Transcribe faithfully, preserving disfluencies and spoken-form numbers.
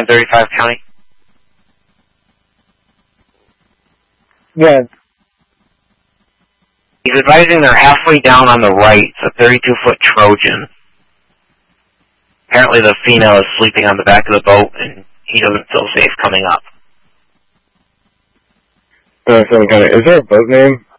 thirty-five County. Yeah. He's advising they're halfway down on the right. It's a thirty-two foot Trojan. Apparently the female is sleeping on the back of the boat, and he doesn't feel safe coming up. Uh, so kind of, is there a boat name?